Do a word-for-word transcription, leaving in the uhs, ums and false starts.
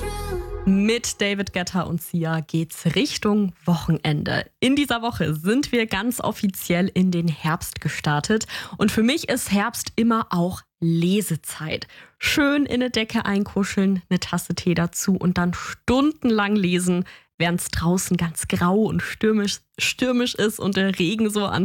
Mit David Guetta und Sia geht's Richtung Wochenende. In dieser Woche sind wir ganz offiziell in den Herbst gestartet. Und für mich ist Herbst immer auch Lesezeit. Schön in eine Decke einkuscheln, eine Tasse Tee dazu und dann stundenlang lesen, während es draußen ganz grau und stürmisch, stürmisch ist und der Regen so an